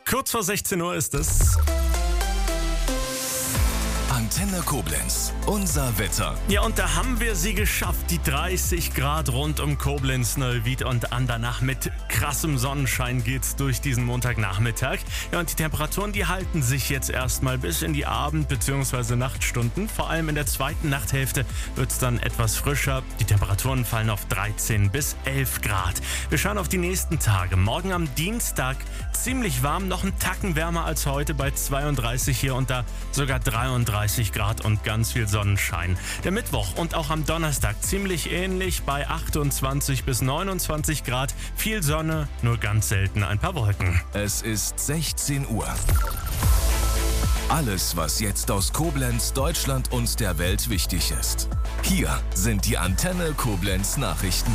Kurz vor 16 Uhr ist es. Antenne Koblenz, unser Wetter. Ja, und da haben wir sie geschafft. Die 30 Grad rund um Koblenz, Neuwied und Andernach. Mit krassem Sonnenschein geht's durch diesen Montagnachmittag. Ja, und die Temperaturen, die halten sich jetzt erstmal bis in die Abend- bzw. Nachtstunden. Vor allem in der zweiten Nachthälfte wird's dann etwas frischer. Die Temperaturen fallen auf 13 bis 11 Grad. Wir schauen auf die nächsten Tage. Morgen am Dienstag ziemlich warm, noch einen Tacken wärmer als heute bei 32 hier und da sogar 33 Grad und ganz viel Sonnenschein. Der Mittwoch und auch am Donnerstag ziemlich ähnlich bei 28 bis 29 Grad. Viel Sonne, nur ganz selten ein paar Wolken. Es ist 16 Uhr. Alles, was jetzt aus Koblenz, Deutschland und der Welt wichtig ist. Hier sind die Antenne Koblenz Nachrichten.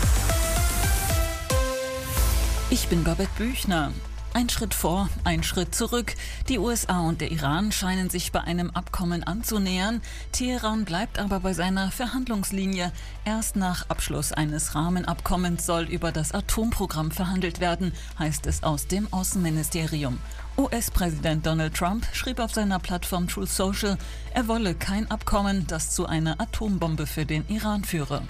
Ich bin Babette Büchner. Ein Schritt vor, ein Schritt zurück. Die USA und der Iran scheinen sich bei einem Abkommen anzunähern. Teheran bleibt aber bei seiner Verhandlungslinie. Erst nach Abschluss eines Rahmenabkommens soll über das Atomprogramm verhandelt werden, heißt es aus dem Außenministerium. US-Präsident Donald Trump schrieb auf seiner Plattform Truth Social, er wolle kein Abkommen, das zu einer Atombombe für den Iran führe.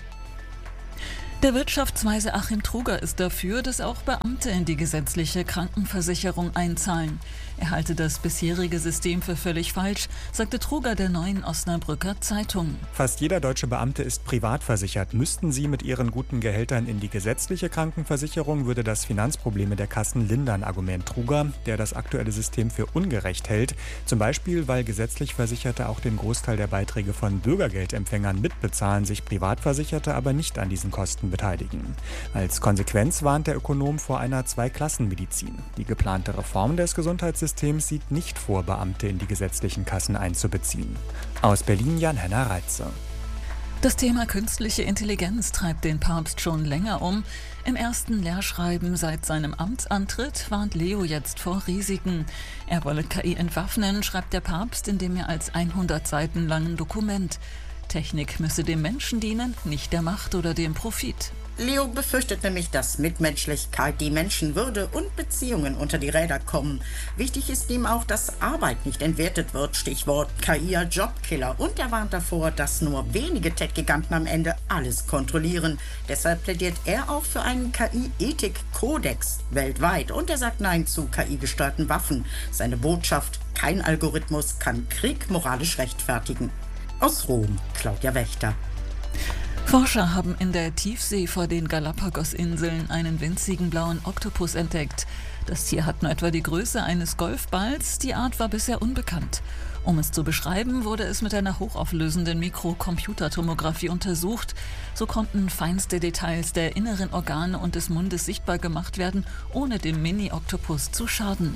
Der Wirtschaftsweise Achim Truger ist dafür, dass auch Beamte in die gesetzliche Krankenversicherung einzahlen. Er halte das bisherige System für völlig falsch, sagte Truger der Neuen Osnabrücker Zeitung. Fast jeder deutsche Beamte ist privat versichert. Müssten sie mit ihren guten Gehältern in die gesetzliche Krankenversicherung, würde das Finanzprobleme der Kassen lindern, Argument Truger, der das aktuelle System für ungerecht hält. Zum Beispiel, weil gesetzlich Versicherte auch den Großteil der Beiträge von Bürgergeldempfängern mitbezahlen, sich Privatversicherte aber nicht an diesen Kosten beteiligen. Als Konsequenz warnt der Ökonom vor einer Zweiklassenmedizin. Die geplante Reform des Gesundheitssystems sieht nicht vor, Beamte in die gesetzlichen Kassen einzubeziehen. Aus Berlin Jan-Henner Reitze. Das Thema künstliche Intelligenz treibt den Papst schon länger um. Im ersten Lehrschreiben seit seinem Amtsantritt warnt Leo jetzt vor Risiken. Er wolle KI entwaffnen, schreibt der Papst in dem mehr als 100 Seiten langen Dokument. Technik müsse dem Menschen dienen, nicht der Macht oder dem Profit. Leo befürchtet nämlich, dass Mitmenschlichkeit, die Menschenwürde und Beziehungen unter die Räder kommen. Wichtig ist ihm auch, dass Arbeit nicht entwertet wird, Stichwort KI als Jobkiller. Und er warnt davor, dass nur wenige Tech-Giganten am Ende alles kontrollieren. Deshalb plädiert er auch für einen KI-Ethik-Kodex weltweit. Und er sagt Nein zu KI-gesteuerten Waffen. Seine Botschaft: kein Algorithmus kann Krieg moralisch rechtfertigen. Aus Rom, Claudia Wächter. Forscher haben in der Tiefsee vor den Galapagos-Inseln einen winzigen blauen Oktopus entdeckt. Das Tier hat nur etwa die Größe eines Golfballs, die Art war bisher unbekannt. Um es zu beschreiben, wurde es mit einer hochauflösenden Mikrocomputertomographie untersucht. So konnten feinste Details der inneren Organe und des Mundes sichtbar gemacht werden, ohne dem Mini-Oktopus zu schaden.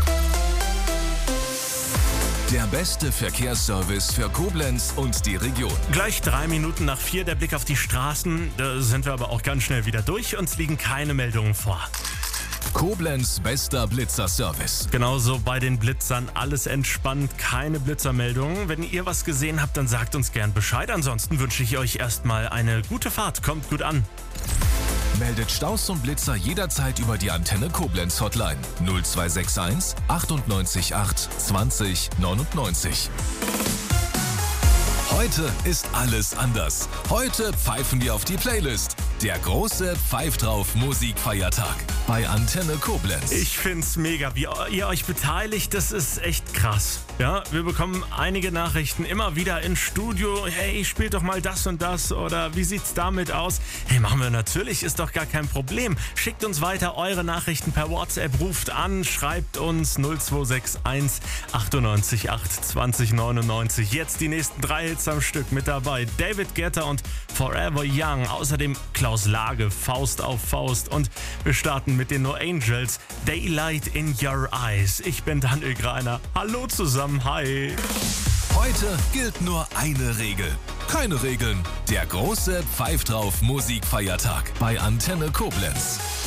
Der beste Verkehrsservice für Koblenz und die Region. Gleich 3 Minuten nach 4 der Blick auf die Straßen. Da sind wir aber auch ganz schnell wieder durch. Uns liegen keine Meldungen vor. Koblenz bester Blitzerservice. Genauso bei den Blitzern, alles entspannt, keine Blitzermeldungen. Wenn ihr was gesehen habt, dann sagt uns gern Bescheid. Ansonsten wünsche ich euch erstmal eine gute Fahrt. Kommt gut an. Meldet Staus und Blitzer jederzeit über die Antenne Koblenz Hotline 0261 98 8 20 99. Heute ist alles anders. Heute pfeifen wir auf die Playlist. Der große Pfeif drauf Musikfeiertag bei Antenne Koblenz. Ich find's mega, wie ihr euch beteiligt, das ist echt krass. Ja, wir bekommen einige Nachrichten immer wieder ins Studio. Hey, spielt doch mal das und das oder wie sieht's damit aus? Hey, machen wir natürlich, ist doch gar kein Problem. Schickt uns weiter eure Nachrichten per WhatsApp, ruft an, schreibt uns 0261 98 8 20 99. Jetzt die nächsten 3 Hits am Stück mit dabei. David Guetta und Forever Young. Außerdem Klaus Lage, Faust auf Faust. Und wir starten mit den No Angels, Daylight in Your Eyes. Ich bin Daniel Greiner. Hallo zusammen, hi. Heute gilt nur eine Regel. Keine Regeln. Der große Pfeif drauf Musikfeiertag bei Antenne Koblenz.